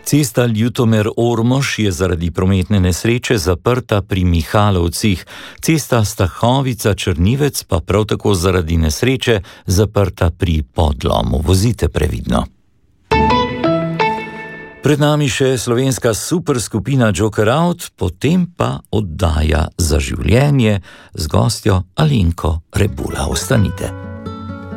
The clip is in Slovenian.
Cesta Ljutomer-Ormož je zaradi prometne nesreče zaprta pri Mihalovcih, cesta Stahovica-Črnivec pa prav tako zaradi nesreče zaprta pri podlomu. Vozite previdno. Pred nami še slovenska superskupina Joker Out, potem pa oddaja Za življenje z gostjo Alenko Rebula. Ostanite.